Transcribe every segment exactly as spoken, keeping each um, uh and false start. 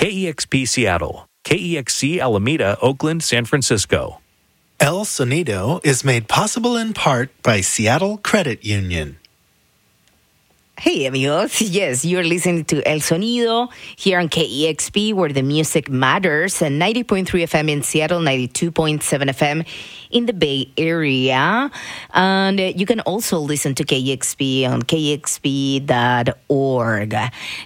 K E X P Seattle, K E X C Alameda, Oakland, San Francisco. El Sonido is made possible in part by Seattle Credit Union. Hey, amigos. Yes, you're listening to El Sonido here on K E X P, where the music matters, and ninety point three F M in Seattle, ninety-two point seven F M in the Bay Area. And uh, you can also listen to K E X P on K E X P dot org.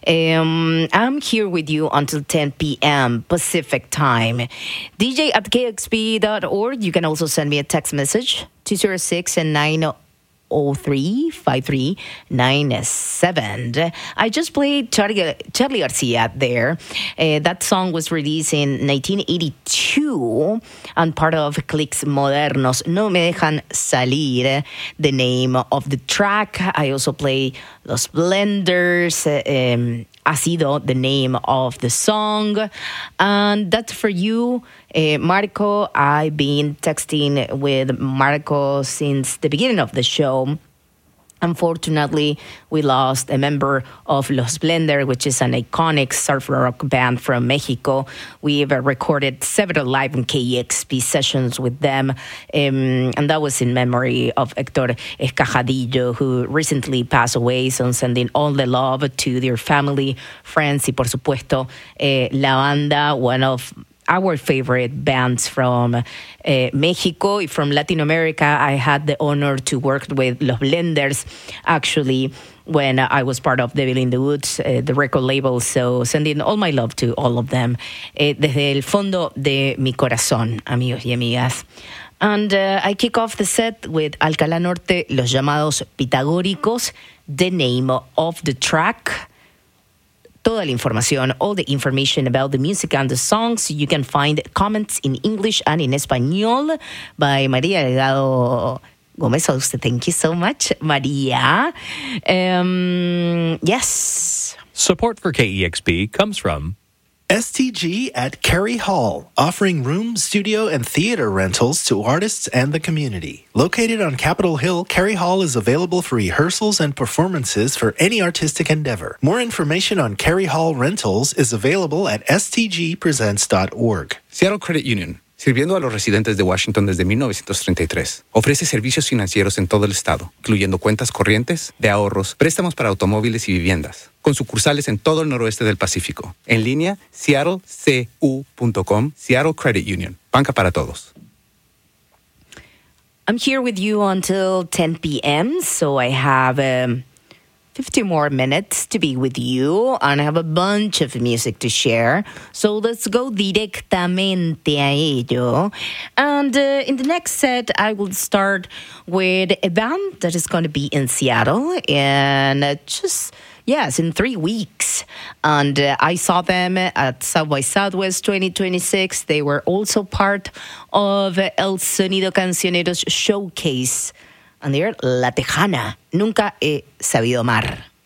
Um, I'm here with you until ten p.m. Pacific time. D J at K X P dot org. You can also send me a text message, two oh six and nine oh three, five three nine seven. I just played Charlie, Charlie Garcia there. Uh, that song was released in nineteen eighty-two and part of Clicks Modernos. No Me Dejan Salir, the name of the track. I also play Los Blenders, uh, um, Ha Sido, the name of the song. And that's for you, uh, Marco. I've been texting with Marco since the beginning of the show. Unfortunately, we lost a member of Los Blender, which is an iconic surf rock band from Mexico. We've uh, recorded several live and K E X P sessions with them, um, and that was in memory of Hector Escajadillo, who recently passed away. So I'm sending all the love to their family, friends, y por supuesto, eh, La Banda, one of our favorite bands from uh, Mexico, from Latin America. I had the honor to work with Los Blenders, actually, when I was part of Devil in the Woods, uh, the record label. So sending all my love to all of them. Uh, desde el fondo de mi corazón, amigos y amigas. And uh, I kick off the set with Alcalá Norte, Los Llamados Pitagóricos, the name of the track. Toda la información, all the information about the music and the songs. You can find comments in English and in Español by María Delgado Gómez. Thank you so much, María. Um, yes. Support for K E X P comes from S T G at Carey Hall, offering room, studio, and theater rentals to artists and the community. Located on Capitol Hill, Carey Hall is available for rehearsals and performances for any artistic endeavor. More information on Carey Hall rentals is available at s t g presents dot org. Seattle Credit Union, sirviendo a los residentes de Washington desde mil novecientos treinta y tres. Ofrece servicios financieros en todo el estado, incluyendo cuentas corrientes, de ahorros, préstamos para automóviles y viviendas, con sucursales en todo el noroeste del Pacífico. En línea, seattle c u punto com, Seattle Credit Union, banca para todos. I'm here with you until ten p.m., so I have um, fifty more minutes to be with you, and I have a bunch of music to share. So let's go directamente a ello. And uh, in the next set, I will start with a band that is going to be in Seattle, and uh, just... Yes, in three weeks. And uh, I saw them at South by Southwest twenty twenty-six. They were also part of El Sonido Cancioneros Showcase. And they're La Tejana. Nunca he sabido amar.